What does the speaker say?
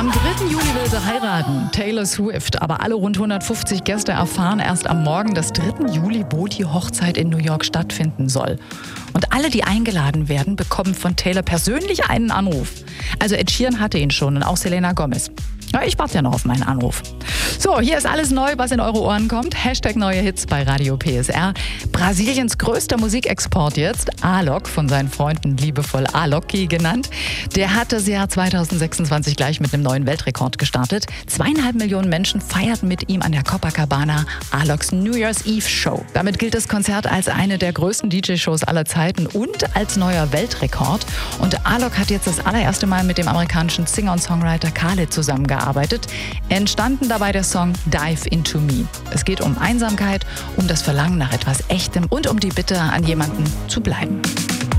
Am 3. Juli will sie heiraten, Taylor Swift. Aber alle rund 150 Gäste erfahren erst am Morgen des 3. Juli, wo die Hochzeit in New York stattfinden soll. Und alle, die eingeladen werden, bekommen von Taylor persönlich einen Anruf. Also Ed Sheeran hatte ihn schon und auch Selena Gomez. Ja, ich warte ja noch auf meinen Anruf. So, hier ist alles neu, was in eure Ohren kommt. # neue Hits bei Radio PSR. Brasiliens größter Musikexport jetzt, Alok, von seinen Freunden liebevoll Aloki genannt. Der hat das Jahr 2026 gleich mit einem neuen Weltrekord gestartet. 2,5 Millionen Menschen feierten mit ihm an der Copacabana Aloks New Year's Eve Show. Damit gilt das Konzert als eine der größten DJ-Shows aller Zeiten und als neuer Weltrekord. Und Alok hat jetzt das allererste Mal mit dem amerikanischen Singer und Songwriter Khalid zusammengearbeitet. Entstanden dabei der Song Dive Into Me. Es geht um Einsamkeit, um das Verlangen nach etwas Echtem und um die Bitte an jemanden zu bleiben.